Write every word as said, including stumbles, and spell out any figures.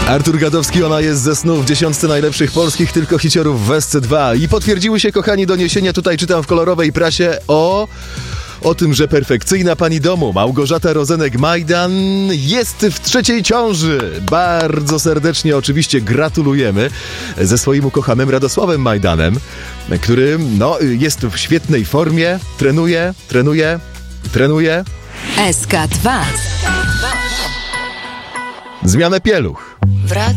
Artur Gadowski, ona jest ze snu w dziesiątce najlepszych polskich tylko hiciorów w S C dwa. I potwierdziły się, kochani, doniesienia, tutaj czytam w kolorowej prasie o... o tym, że perfekcyjna pani domu Małgorzata Rozenek-Majdan jest w trzeciej ciąży. Bardzo serdecznie oczywiście gratulujemy ze swoim ukochanym Radosławem Majdanem, który no, jest w świetnej formie, trenuje, trenuje, trenuje. S K dwa. Zmianę pieluch.